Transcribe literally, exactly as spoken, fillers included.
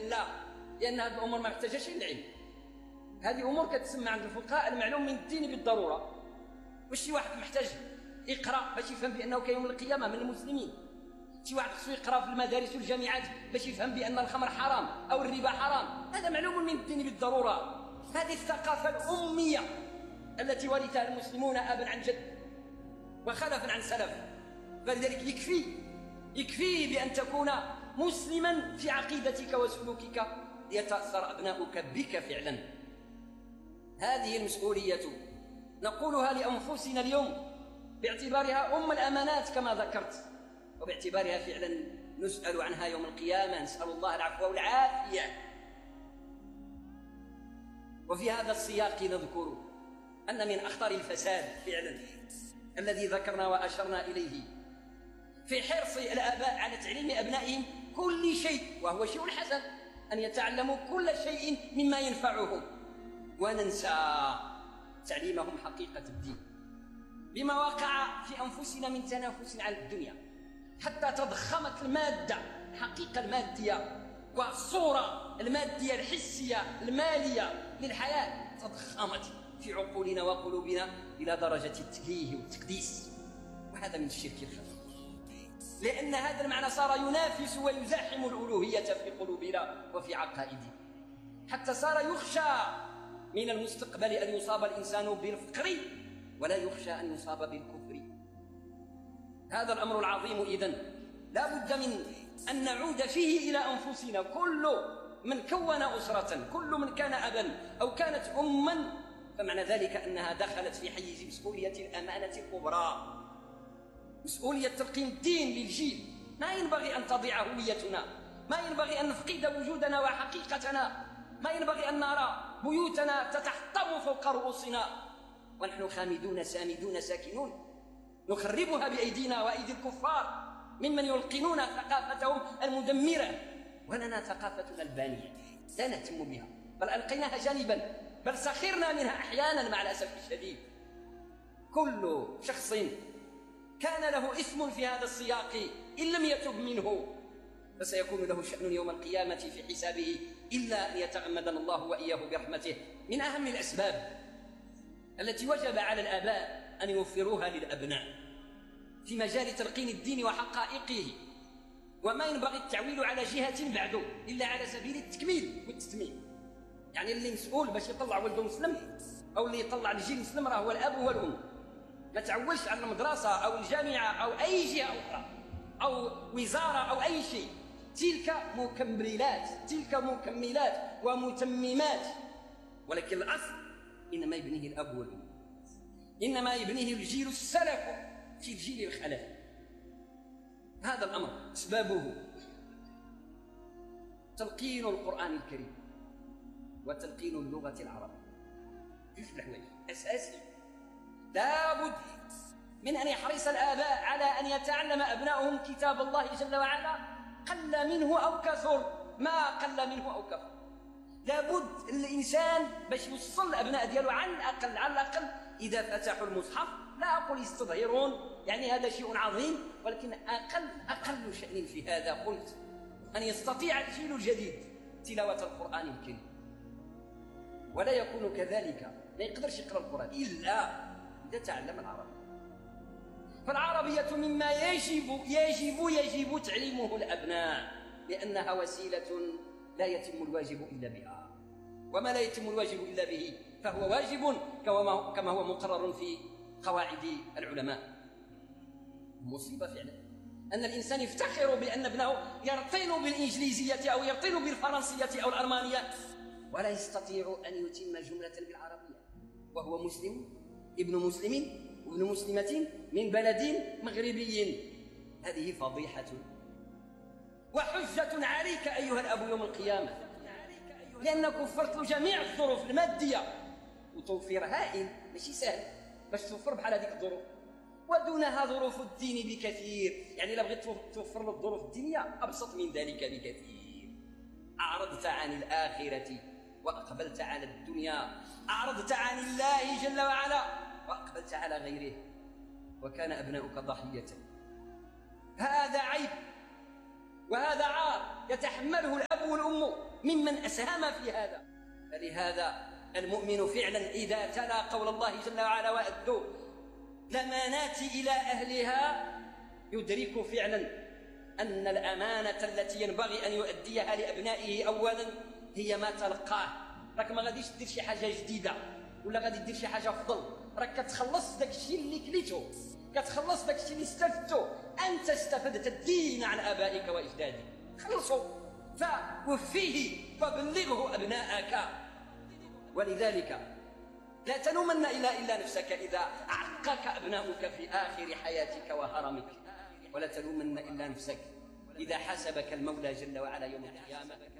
لا، لأن هذه الأمور ما محتاجاش العلم. هذه أمور كتسمى عند الفقهاء المعلوم من الدين بالضرورة. واش شي واحد محتاج يقرأ باش يفهم بأنه كيوم القيامة من المسلمين؟ شي واحد خصو يقرأ في المدارس والجامعات باش يفهم بأن الخمر حرام أو الربا حرام؟ هذا معلوم من الدين بالضرورة. هذه الثقافة الأمية التي ورثها المسلمون أبا عن جد وخلفا عن سلف. فلذلك يكفي يكفي بأن تكون مسلما في عقيدتك وسلوكك ليتأثر أبناؤك بك فعلا. هذه المسؤولية نقولها لأنفسنا اليوم باعتبارها أم الأمانات كما ذكرت، وباعتبارها فعلا نسأل عنها يوم القيامة، نسأل الله العفو والعافية. وفي هذا السياق نذكر أن من أخطر الفساد فعلا الذي ذكرنا وأشرنا إليه في حرص الآباء على تعليم أبنائهم كل شيء، وهو شيء حسن أن يتعلموا كل شيء مما ينفعهم، وننسى تعليمهم حقيقة الدين، بما وقع في أنفسنا من تنافس على الدنيا حتى تضخمت المادة، الحقيقة المادية والصورة المادية الحسية المالية للحياة تضخمت في عقولنا وقلوبنا إلى درجة التكليه والتقديس، وهذا من الشرك الخفي، لأن هذا المعنى صار ينافس ويزاحم الألوهية في قلوبنا وفي عقائدنا، حتى صار يخشى من المستقبل أن يصاب الإنسان بالفقر ولا يخشى أن يصاب بالكفر. هذا الأمر العظيم إذن لا بد من أن نعود فيه إلى أنفسنا، كل من كون أسرة، كل من كان أبا أو كانت أما، فمعنى ذلك أنها دخلت في حيز مسؤولية الأمانة الكبرى، مسؤولية تلقين الدين للجيل. ما ينبغي أن تضيع هويتنا، ما ينبغي أن نفقد وجودنا وحقيقتنا، ما ينبغي أن نرى بيوتنا تتحطم فوق رؤوسنا ونحن خامدون سامدون ساكنون، نخربها بأيدينا وأيدي الكفار ممن يلقنون ثقافتهم المدمرة، ولنا ثقافتنا البانية لا نهتم بها، بل ألقيناها جانبا، بل سخرنا منها أحيانا مع الأسف الشديد. كل شخص كان له اسم في هذا السياق إن لم يتب منه فسيكون له شأن يوم القيامة في حسابه، إلا أن يتغمدنا الله وإياه برحمته. من أهم الأسباب التي وجب على الآباء أن يوفروها للأبناء في مجال تلقين الدين وحقائقه، وما ينبغي التعويل على جهة بعده إلا على سبيل التكميل والتتميم. يعني اللي مسؤول باش يطلع ولده مسلم أو اللي يطلع الجيل مسلم راه هو الأب والأم، ما تعولش على المدرسة أو الجامعة أو أي جهة أخرى أو وزارة أو أي شيء، تلك مكملات تلك مكملات ومتممات، ولكن الأصل إنما يبنيه الأب والأم، إنما يبنيه الجيل السلف في الجيل الخلف. هذا الأمر أسبابه تلقين القرآن الكريم وتلقين اللغة العربية، جوج الحوايج أساسي لابد من أن يحرص الآباء على أن يتعلم أبنائهم كتاب الله جل وعلا، قل منه أو كثر، ما قل منه أو كثر. لابد الإنسان باش يوصل الأبناء ديالو على الأقل على الأقل إذا فتحوا المصحف، لا أقول يستظهرون يعني هذا شيء عظيم، ولكن أقل أقل شأن في هذا قلت أن يستطيع الجيل الجديد تلاوة القرآن الكريم، ولا يكون كذلك، لا يقدرش يقرأ القرآن إلا إذا تعلم العربية. فالعربية مما يجب يجب يجب تعليمه الأبناء، لأنها وسيلة لا يتم الواجب إلا بها، وما لا يتم الواجب إلا به فهو واجب كما هو مقرر في قواعد العلماء. مصيبة فعلا أن الإنسان يفتخر بأن ابنه يرطن بالإنجليزية أو يرطن بالفرنسية أو الألمانية ولا يستطيع أن يتم جملة بالعربية، وهو مسلم ابن مسلم وابن مسلمة من بلد مغربي. هذه فضيحة وحجة عليك أيها الأب يوم القيامة، لأنك وفرت له جميع الظروف المادية، وتوفير هائل ماشي سهل باش توفر بحال هذيك الظروف، ودونها ظروف الدين بكثير. يعني لو بغيت توفر له الظروف الدينية أبسط من ذلك بكثير. أعرضت عن الآخرة وأقبلت على الدنيا، أعرضت عن الله جل وعلا وأقبلت على غيره، وكان أبناؤك ضحية. هذا عيب وهذا عار يتحمله الأب والأم ممن أسهم في هذا. فلهذا المؤمن فعلا إذا تلا قول الله جل وعلا وأدوا الأمانات إلى أهلها يدرك فعلا أن الأمانة التي ينبغي أن يؤديها لأبنائه أولا هي ما تلقاه. راك ما غاديش دير شي حاجة جديدة ولا غادي دير شي حاجة أفضل، راك كتخلص داك الشيء اللي كليتو، كتخلص داك الشيء اللي استفدتو. أنت استفدت الدين عن آبائك وإجدادك، خلصوا فوفيه فبلغه أبناءك. ولذلك لا تلومن إلا إلا نفسك إذا عقك أبناؤك في آخر حياتك وهرمك، ولا تلومن إلا نفسك إذا حاسبك المولى جل وعلا يوم القيامة.